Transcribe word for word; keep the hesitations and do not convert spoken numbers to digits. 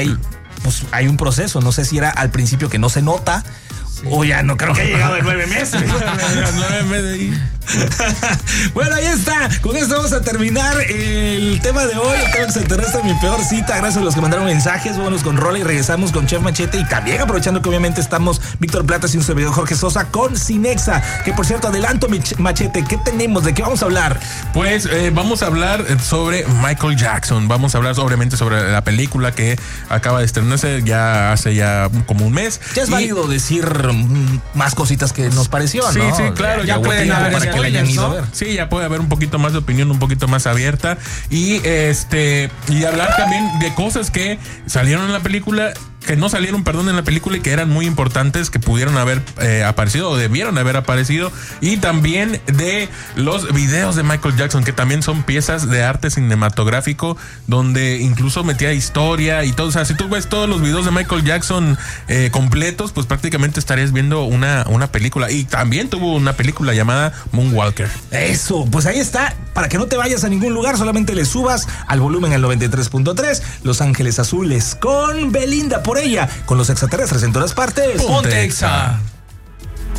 pues hay un proceso. No sé si era al principio que no se nota. Sí. O ya no creo que haya llegado en nueve meses. nueve meses. Bueno, ahí está. Con esto vamos a terminar el tema de hoy. El tema extraterrestre, mi peor cita. Gracias a los que mandaron mensajes. Vámonos con Rola y regresamos con Chef Machete. Y también aprovechando que obviamente estamos Víctor Platas y un servidor Jorge Sosa con Cinexa. Que por cierto, adelanto, Machete. ¿Qué tenemos? ¿De qué vamos a hablar? Pues eh, vamos a hablar sobre Michael Jackson. Vamos a hablar obviamente sobre la película que acaba de estrenarse ya hace ya como un mes. Ya es y... válido decir más cositas que nos pareció, sí, ¿no? Sí, sí, claro. Ya, ya pueden haber para que la hayan ido a ver. Sí, ya puede haber un poquito más de opinión, un poquito más abierta y este y hablar también de cosas que salieron en la película, que no salieron, perdón, en la película y que eran muy importantes, que pudieron haber eh, aparecido o debieron haber aparecido, y también de los videos de Michael Jackson, que también son piezas de arte cinematográfico, donde incluso metía historia y todo. O sea, si tú ves todos los videos de Michael Jackson eh, completos, pues prácticamente estarías viendo una, una película. Y también tuvo una película llamada Moonwalker. Eso, pues ahí está. Para que no te vayas a ningún lugar, solamente le subas al volumen al noventa y tres punto tres. Los Ángeles Azules con Belinda, por ella, con los extraterrestres en todas partes. Ponte Exa.